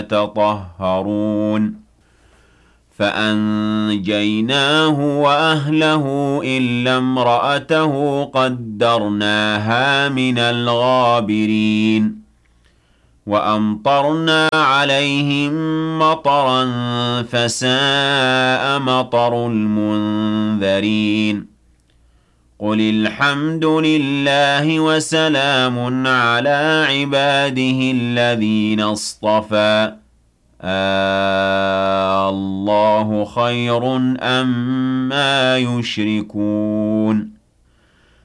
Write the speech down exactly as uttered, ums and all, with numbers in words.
يتطهرون فأنجيناه وأهله إلا امرأته قدرناها من الغابرين وأمطرنا عليهم مطرا فساء مطر المنذرين قل الحمد لله وسلام على عباده الذين اصطفى آه الله خير أم ما يشركون